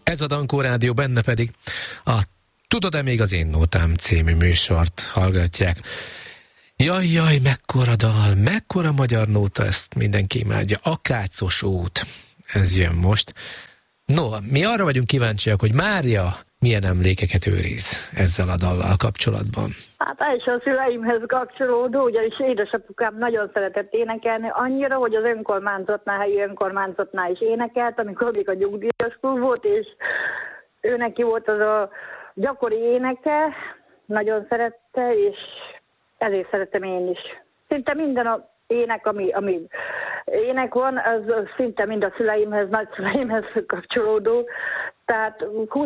Ez a Dankó Rádió, benne pedig a Tudod-e még az én nótám című műsort hallgatják. Jaj, mekkora dal, mekkora magyar nóta, ezt mindenki imádja. Akácos út, ez jön most. No, mi arra vagyunk kíváncsiak, hogy Mária milyen emlékeket őriz ezzel a dallal kapcsolatban. Hát ez is a szüleimhez kapcsolódó, ugyanis édesapukám nagyon szeretett énekelni, annyira, hogy az önkormányzatnál, helyi önkormányzatnál is énekelt, amikor még a nyugdíjas volt, és ő neki volt az a gyakori éneke, nagyon szerette, és ezért szeretem én is. Szinte minden a ének, ami ének van, az szinte mind a szüleimhez, nagyszüleimhez kapcsolódó. Tehát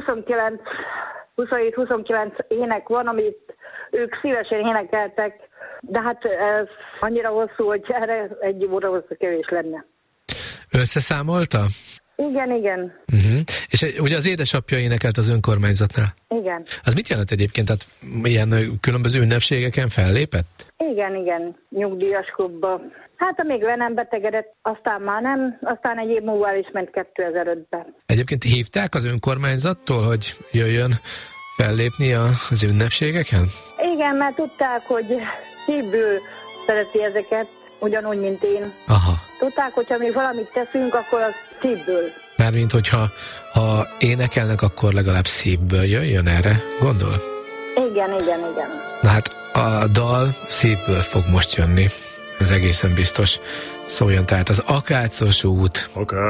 27-29 ének van, amit ők szívesen énekeltek, de hát ez annyira hosszú, hogy erre egy óra hosszú kevés lenne. Összeszámolta? Igen. És ugye az édesapja énekelt az önkormányzatnál? Igen. Az mit jelent egyébként? Tehát ilyen különböző ünnepségeken fellépett? Igen, nyugdíjas klubba. Hát amíg nem betegedett, aztán már nem, aztán egy év múlva el is ment 2005-ben. Egyébként hívták az önkormányzattól, hogy jöjjön fellépni az ünnepségeken? Igen, mert tudták, hogy szívből szereti ezeket, ugyanúgy, mint én. Aha. Tudták, hogyha mi valamit teszünk, akkor az szívből. Mármint, hogyha énekelnek, akkor legalább szívből jöjjön, erre gondol? Igen. Na hát a dal szívből fog most jönni. Ez egészen biztos. Szóljon tehát az Akácos út.